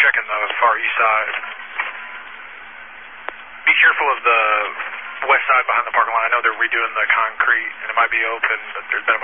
checking the far east side. Be careful of the west side behind the parking lot. I know they're redoing the concrete, and it might be open, but there's been a